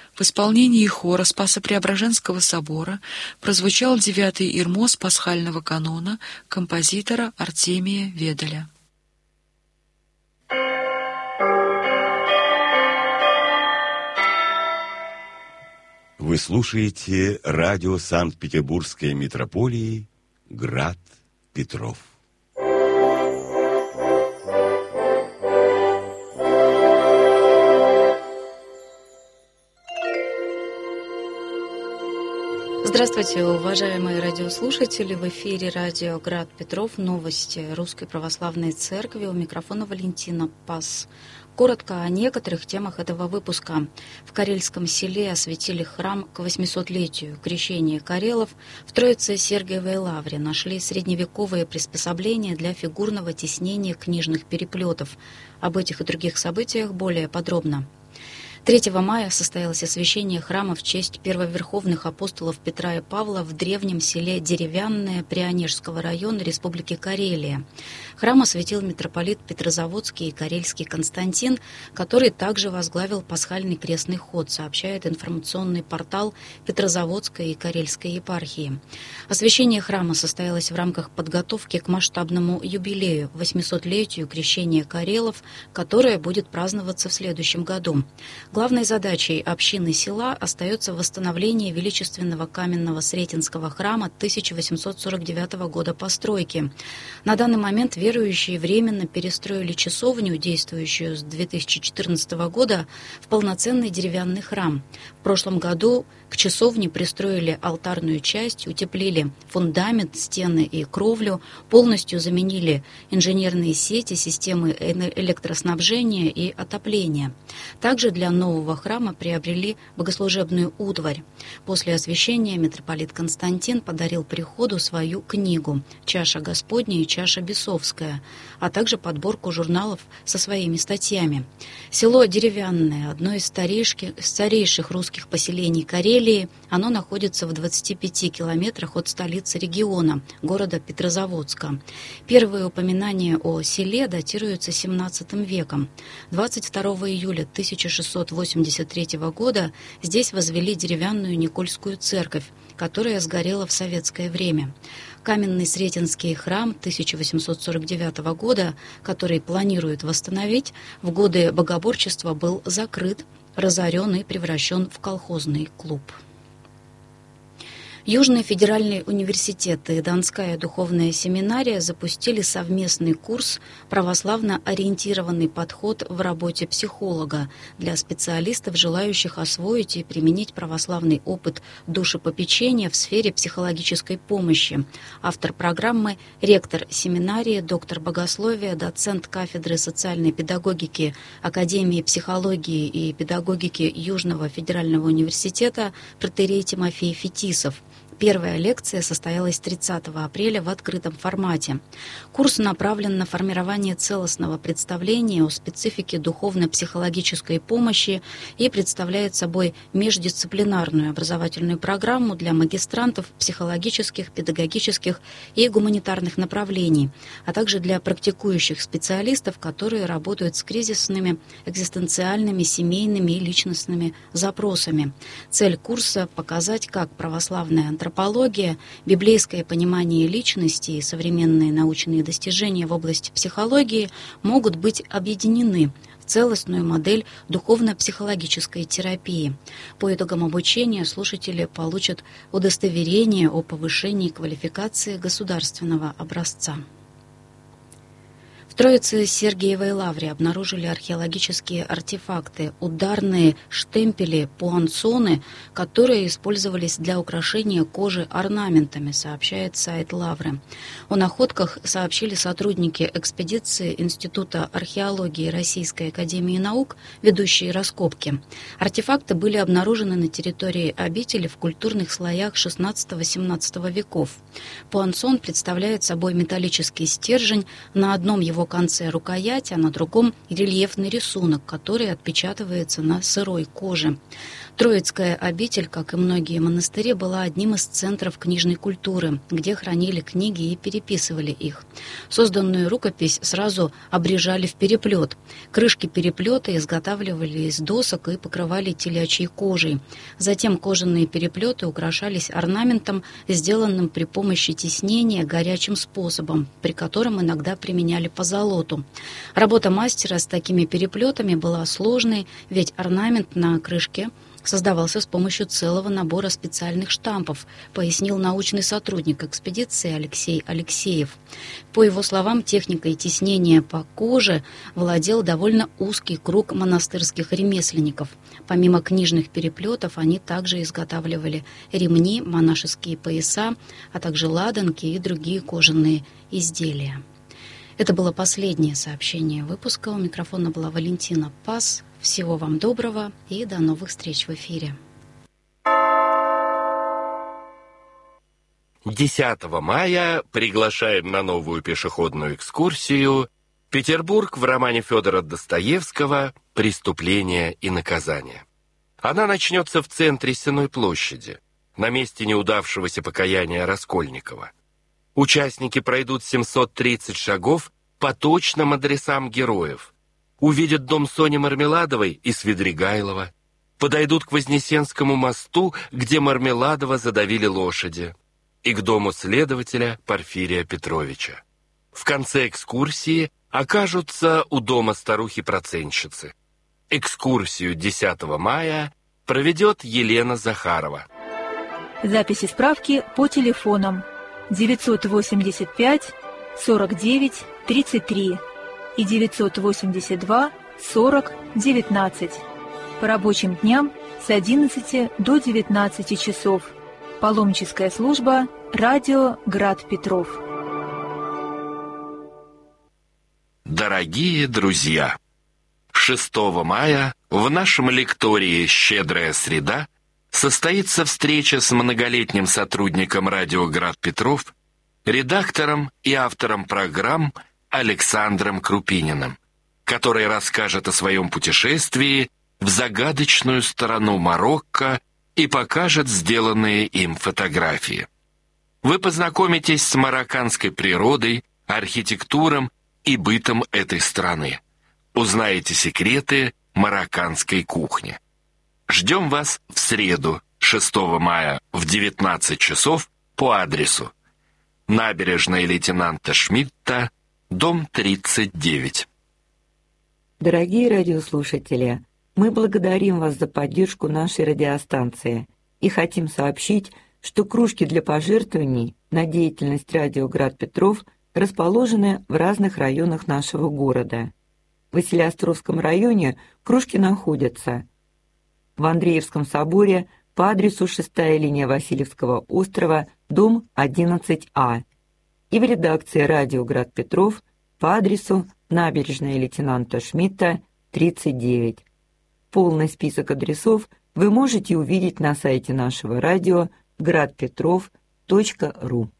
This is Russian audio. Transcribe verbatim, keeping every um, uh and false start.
В исполнении хора Спасо-Преображенского собора прозвучал девятый ирмос пасхального канона композитора Артемия Ведаля. Вы слушаете радио Санкт-Петербургской митрополии «Град Петров». Здравствуйте, уважаемые радиослушатели! В эфире радио «Град Петров». Новости Русской Православной Церкви. У микрофона Валентина Пас. Коротко о некоторых темах этого выпуска. В Карельском селе осветили храм к восьмисотлетию крещения карелов. В Троице-Сергиевой лавре нашли средневековые приспособления для фигурного тиснения книжных переплетов. Об этих и других событиях более подробно. третьего мая состоялось освящение храма в честь первоверховных апостолов Петра и Павла в древнем селе Деревянное Прионежского района Республики Карелия. Храм осветил митрополит Петрозаводский и Карельский Константин, который также возглавил пасхальный крестный ход, сообщает информационный портал Петрозаводской и Карельской епархии. Освящение храма состоялось в рамках подготовки к масштабному юбилею восьмисотлетию крещения карелов, которое будет праздноваться в следующем году. Главной задачей общины села остается восстановление величественного каменного Сретенского храма тысяча восемьсот сорок девятого года постройки. На данный момент верующие временно перестроили часовню, действующую с две тысячи четырнадцатого года, в полноценный деревянный храм. В прошлом году к часовне пристроили алтарную часть, утеплили фундамент, стены и кровлю, полностью заменили инженерные сети, системы электроснабжения и отопления. Также для нового храма приобрели богослужебную утварь. После освящения митрополит Константин подарил приходу свою книгу «Чаша Господня» и «Чаша Бесовская», а также подборку журналов со своими статьями. Село Деревянное, одно из старейших русских поселений Карелии, оно находится в двадцати пяти километрах от столицы региона, города Петрозаводска. Первые упоминания о селе датируются семнадцатым веком. двадцать второго июля тысяча шестьсот восемьдесят третьего года здесь возвели деревянную Никольскую церковь, которая сгорела в советское время. Каменный Сретенский храм тысяча восемьсот сорок девятого года, который планируют восстановить, в годы богоборчества был закрыт, разорен и превращен в колхозный клуб. Южный федеральный университет и Донская духовная семинария запустили совместный курс «Православно ориентированный подход в работе психолога» для специалистов, желающих освоить и применить православный опыт душепопечения в сфере психологической помощи. Автор программы – ректор семинарии, доктор богословия, доцент кафедры социальной педагогики Академии психологии и педагогики Южного федерального университета протоиерей Тимофей Фетисов. Первая лекция состоялась тридцатого апреля в открытом формате. Курс направлен на формирование целостного представления о специфике духовно-психологической помощи и представляет собой междисциплинарную образовательную программу для магистрантов психологических, педагогических и гуманитарных направлений, а также для практикующих специалистов, которые работают с кризисными, экзистенциальными, семейными и личностными запросами. Цель курса – показать, как православная антропология Антропология, библейское понимание личности и современные научные достижения в области психологии могут быть объединены в целостную модель духовно-психологической терапии. По итогам обучения слушатели получат удостоверение о повышении квалификации государственного образца. В Троице-Сергиевой лавре обнаружили археологические артефакты, ударные штемпели, пуансоны, которые использовались для украшения кожи орнаментами, сообщает сайт лавры. О находках сообщили сотрудники экспедиции Института археологии Российской академии наук, ведущие раскопки. Артефакты были обнаружены на территории обители в культурных слоях шестнадцатого-семнадцатого веков. Пуансон представляет собой металлический стержень, на одном его конце рукоять, а на другом рельефный рисунок, который отпечатывается на сырой коже. Троицкая обитель, как и многие монастыри, была одним из центров книжной культуры, где хранили книги и переписывали их. Созданную рукопись сразу обрежали в переплет. Крышки переплета изготавливали из досок и покрывали телячьей кожей. Затем кожаные переплеты украшались орнаментом, сделанным при помощи тиснения горячим способом, при котором иногда применяли позолоту. Работа мастера с такими переплетами была сложной, ведь орнамент на крышке создавался с помощью целого набора специальных штампов, пояснил научный сотрудник экспедиции Алексей Алексеев. По его словам, техникой тиснения по коже владел довольно узкий круг монастырских ремесленников. Помимо книжных переплетов, они также изготавливали ремни, монашеские пояса, а также ладанки и другие кожаные изделия. Это было последнее сообщение выпуска. У микрофона была Валентина Пас. Всего вам доброго и до новых встреч в эфире. десятого мая приглашаем на новую пешеходную экскурсию «Петербург» в романе Федора Достоевского «Преступление и наказание». Она начнется в центре Сенной площади, на месте неудавшегося покаяния Раскольникова. Участники пройдут семьсот тридцать шагов по точным адресам героев, увидят дом Сони Мармеладовой и Свидригайлова, подойдут к Вознесенскому мосту, где Мармеладова задавили лошади, и к дому следователя Порфирия Петровича. В конце экскурсии окажутся у дома старухи-процентщицы. Экскурсию десятого мая проведет Елена Захарова. Записи справки по телефонам девятьсот восемьдесят пять сорок девять тридцать три и девятьсот восемьдесят два сорок девятнадцать. По рабочим дням с одиннадцати до девятнадцати часов. Паломническая служба «Радио Град Петров». Дорогие друзья, шестого мая в нашем лектории «Щедрая среда» состоится встреча с многолетним сотрудником радио «Град Петров», редактором и автором программ Александром Крупининым, который расскажет о своем путешествии в загадочную страну Марокко и покажет сделанные им фотографии. Вы познакомитесь с марокканской природой, архитектурой и бытом этой страны. Узнаете секреты марокканской кухни. Ждем вас в среду, шестого мая в девятнадцать часов по адресу: набережная лейтенанта Шмидта, дом тридцать девять. Дорогие радиослушатели, мы благодарим вас за поддержку нашей радиостанции и хотим сообщить, что кружки для пожертвований на деятельность радио «Град Петров» расположены в разных районах нашего города. В Василеостровском районе кружки находятся в Андреевском соборе по адресу шестая линия Васильевского острова, дом одиннадцать А, и в редакции радио «Град Петров» по адресу набережная лейтенанта Шмидта, тридцать девять. Полный список адресов вы можете увидеть на сайте нашего радио град петров точка ру.